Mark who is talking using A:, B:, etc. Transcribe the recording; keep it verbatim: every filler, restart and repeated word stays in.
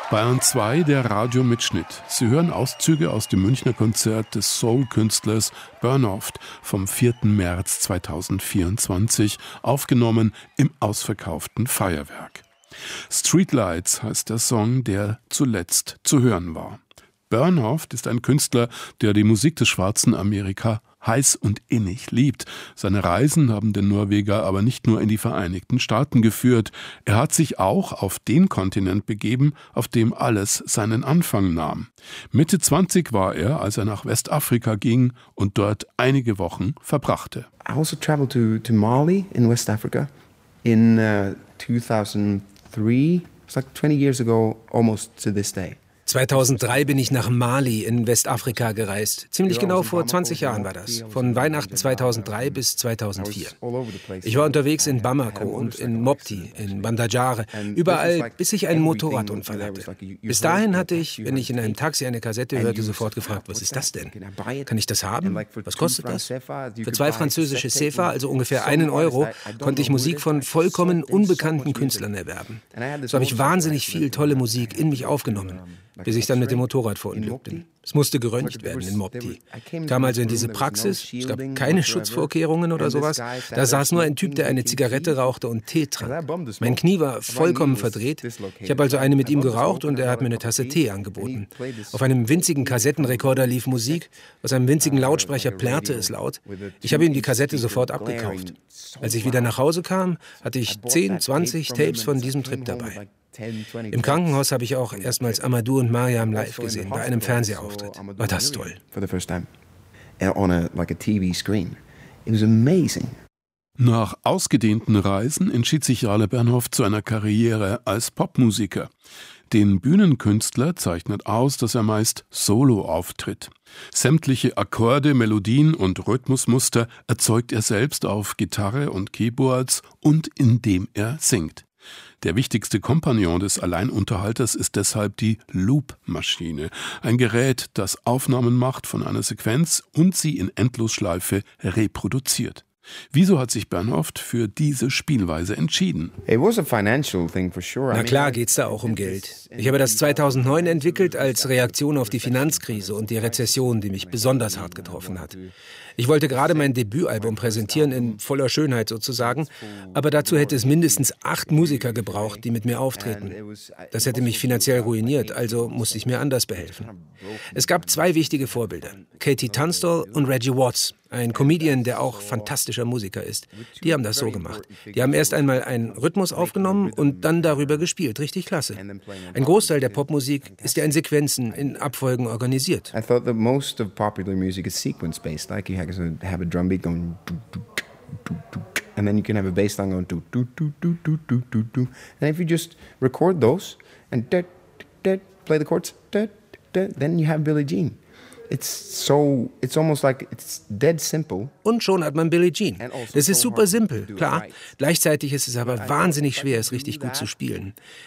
A: Bayern zwei, der Radiomitschnitt. Sie hören Auszüge aus dem Münchner Konzert des Soul-Künstlers Bernhoft vom vierten März zweitausendvierundzwanzig, aufgenommen im ausverkauften Feuerwerk. Streetlights heißt der Song, der zuletzt zu hören war. Bernhoft ist ein Künstler, der die Musik des schwarzen Amerika heiß und innig liebt. Seine Reisen haben den Norweger aber nicht nur in die Vereinigten Staaten geführt. Er hat sich auch auf den Kontinent begeben, auf dem alles seinen Anfang nahm. Mitte zwanzig war er, als er nach Westafrika ging und dort einige Wochen verbrachte.
B: I also traveled to, to Mali in West Africa in uh, two thousand three. It's like twenty years ago, almost to this day.
C: zweitausenddrei bin ich nach Mali in Westafrika gereist. Ziemlich genau vor zwanzig Jahren war das. Von Weihnachten zweitausenddrei bis zweitausendvier. Ich war unterwegs in Bamako und in Mopti, in Bandagare, überall, bis ich einen Motorradunfall hatte. Bis dahin hatte ich, wenn ich in einem Taxi eine Kassette hörte, sofort gefragt, was ist das denn? Kann ich das haben? Was kostet das? Für zwei französische Sefa, also ungefähr einen Euro, konnte ich Musik von vollkommen unbekannten Künstlern erwerben. So habe ich wahnsinnig viel tolle Musik in mich aufgenommen, bis ich dann mit dem Motorrad verunglückte. Es musste geröntgt werden in Mopti. Ich kam also in diese Praxis, es gab keine Schutzvorkehrungen oder sowas. Da saß nur ein Typ, der eine Zigarette rauchte und Tee trank. Mein Knie war vollkommen verdreht. Ich habe also eine mit ihm geraucht und er hat mir eine Tasse Tee angeboten. Auf einem winzigen Kassettenrekorder lief Musik, aus einem winzigen Lautsprecher plärrte es laut. Ich habe ihm die Kassette sofort abgekauft. Als ich wieder nach Hause kam, hatte ich zehn, zwanzig Tapes von diesem Trip dabei. Im Krankenhaus habe ich auch erstmals Amadou und Mariam live gesehen, bei einem Fernsehauftritt. War das toll.
A: Nach ausgedehnten Reisen entschied sich Jarle Bernhoft zu einer Karriere als Popmusiker. Den Bühnenkünstler zeichnet aus, dass er meist solo auftritt. Sämtliche Akkorde, Melodien und Rhythmusmuster erzeugt er selbst auf Gitarre und Keyboards und indem er singt. Der wichtigste Kompagnon des Alleinunterhalters ist deshalb die Loop-Maschine, ein Gerät, das Aufnahmen macht von einer Sequenz und sie in Endlosschleife reproduziert. Wieso hat sich Bernhoft für diese Spielweise entschieden?
C: Na klar geht's da auch um Geld. Ich habe das zweitausendneun entwickelt als Reaktion auf die Finanzkrise und die Rezession, die mich besonders hart getroffen hat. Ich wollte gerade mein Debütalbum präsentieren, in voller Schönheit sozusagen, aber dazu hätte es mindestens acht Musiker gebraucht, die mit mir auftreten. Das hätte mich finanziell ruiniert, also musste ich mir anders behelfen. Es gab zwei wichtige Vorbilder, Katie Tunstall und Reggie Watts, ein Comedian, der auch fantastischer Musiker ist. Die haben das so gemacht. Die haben erst einmal einen Rhythmus aufgenommen und dann darüber gespielt. Richtig klasse. Ein Großteil der Popmusik ist ja in Sequenzen, in Abfolgen organisiert.
B: I thought that most of popular music is sequence-based. Like you have a drum beat going and then you can have a bass line going do do do do do do do do. And if you just record those and play the chords, then you have Billie Jean. It's so, it's almost like it's dead simple.
C: Und schon hat man Billie Jean. Das ist super simpel, klar. Gleichzeitig ist es aber wahnsinnig schwer, es richtig gut zu spielen.